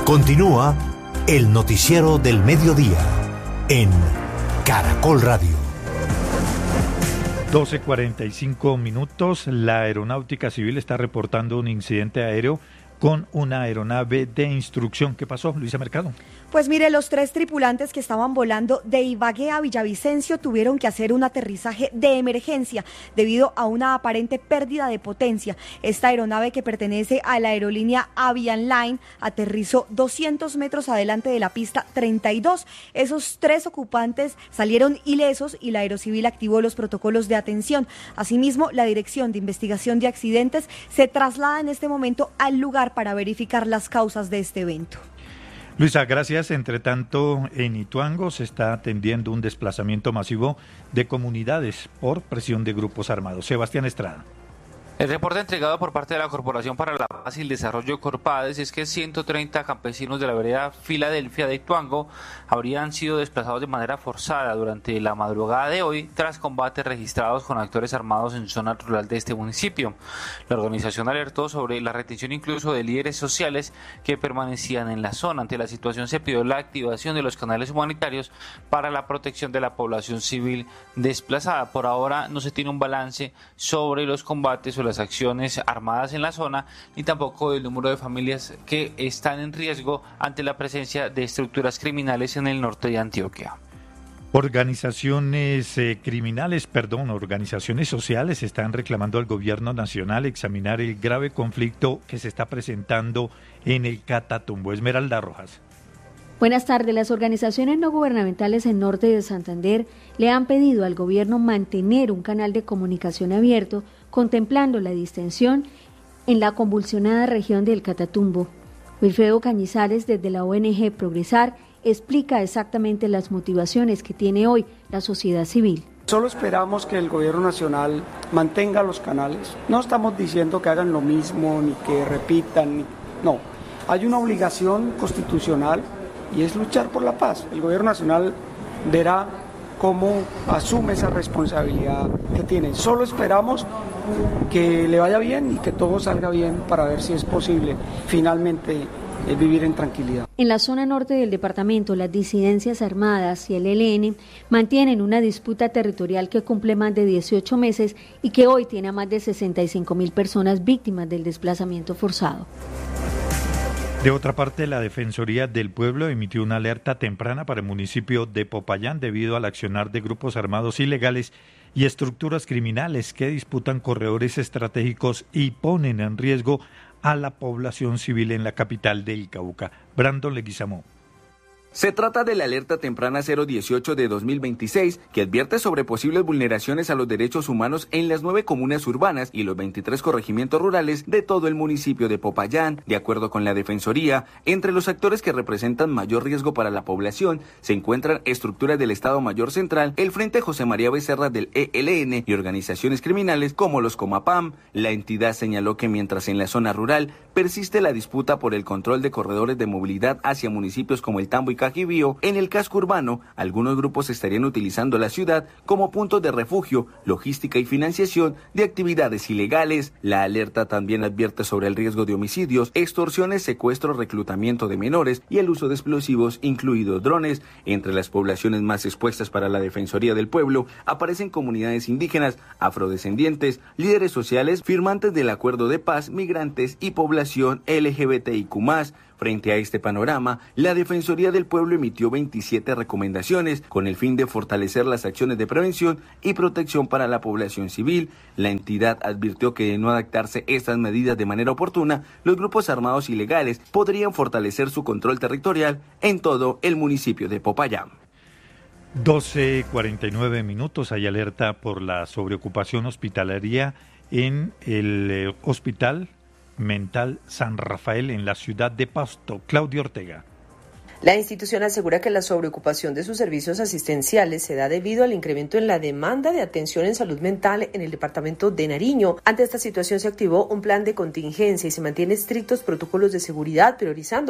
Continúa el noticiero del mediodía en Caracol Radio. 12:45. La Aeronáutica Civil está reportando un incidente aéreo con una aeronave de instrucción. ¿Qué pasó, Luisa Mercado? Pues mire, los 3 tripulantes que estaban volando de Ibagué a Villavicencio tuvieron que hacer un aterrizaje de emergencia debido a una aparente pérdida de potencia. Esta aeronave, que pertenece a la aerolínea Avian Line, aterrizó 200 metros adelante de la pista 32. Esos 3 ocupantes salieron ilesos y la Aerocivil activó los protocolos de atención. Asimismo, la Dirección de Investigación de Accidentes se traslada en este momento al lugar para verificar las causas de este evento. Luisa, gracias. Entre tanto, en Ituango se está atendiendo un desplazamiento masivo de comunidades por presión de grupos armados. Sebastián Estrada. El reporte entregado por parte de la Corporación para la Paz y el Desarrollo Corpades es que 130 campesinos de la vereda Filadelfia de Ituango habrían sido desplazados de manera forzada durante la madrugada de hoy tras combates registrados con actores armados en zona rural de este municipio. La organización alertó sobre la retención incluso de líderes sociales que permanecían en la zona. Ante la situación se pidió la activación de los canales humanitarios para la protección de la población civil desplazada. Por ahora no se tiene un balance sobre los combates o las acciones armadas en la zona, ni tampoco el número de familias que están en riesgo ante la presencia de estructuras criminales en el norte de Antioquia. Organizaciones sociales están reclamando al gobierno nacional examinar el grave conflicto que se está presentando en el Catatumbo. Esmeralda Rojas. Buenas tardes. Las organizaciones no gubernamentales en norte de Santander le han pedido al gobierno mantener un canal de comunicación abierto, contemplando la distensión en la convulsionada región del Catatumbo. Wilfredo Cañizares, desde la ONG Progresar, explica exactamente las motivaciones que tiene hoy la sociedad civil. Solo esperamos que el gobierno nacional mantenga los canales. No estamos diciendo que hagan lo mismo, ni que repitan, no. Hay una obligación constitucional y es luchar por la paz. El gobierno nacional verá cómo asume esa responsabilidad que tiene. Solo esperamos que le vaya bien y que todo salga bien para ver si es posible finalmente vivir en tranquilidad. En la zona norte del departamento, las disidencias armadas y el ELN mantienen una disputa territorial que cumple más de 18 meses y que hoy tiene a más de 65.000 personas víctimas del desplazamiento forzado. De otra parte, la Defensoría del Pueblo emitió una alerta temprana para el municipio de Popayán debido al accionar de grupos armados ilegales y estructuras criminales que disputan corredores estratégicos y ponen en riesgo a la población civil en la capital del Cauca. Brandon Leguizamón. Se trata de la alerta temprana 018 de 2026, que advierte sobre posibles vulneraciones a los derechos humanos en las 9 comunas urbanas y los 23 corregimientos rurales de todo el municipio de Popayán. De acuerdo con la Defensoría, entre los actores que representan mayor riesgo para la población se encuentran estructuras del Estado Mayor Central, el Frente José María Becerra del ELN y organizaciones criminales como los Comapam. La entidad señaló que mientras en la zona rural persiste la disputa por el control de corredores de movilidad hacia municipios como El Tambo y Cajibío, en el casco urbano, algunos grupos estarían utilizando la ciudad como puntos de refugio, logística y financiación de actividades ilegales. La alerta también advierte sobre el riesgo de homicidios, extorsiones, secuestros, reclutamiento de menores y el uso de explosivos, incluidos drones. Entre las poblaciones más expuestas para la Defensoría del Pueblo aparecen comunidades indígenas, afrodescendientes, líderes sociales, firmantes del Acuerdo de Paz, migrantes y población LGBTIQ+. Frente a este panorama, la Defensoría del Pueblo emitió 27 recomendaciones con el fin de fortalecer las acciones de prevención y protección para la población civil. La entidad advirtió que de no adaptarse estas medidas de manera oportuna, los grupos armados ilegales podrían fortalecer su control territorial en todo el municipio de Popayán. 12:49. Hay alerta por la sobreocupación hospitalaria en el Hospital Mental San Rafael en la ciudad de Pasto. Claudia Ortega. La institución asegura que la sobreocupación de sus servicios asistenciales se da debido al incremento en la demanda de atención en salud mental en el departamento de Nariño. Ante esta situación se activó un plan de contingencia y se mantienen estrictos protocolos de seguridad, priorizando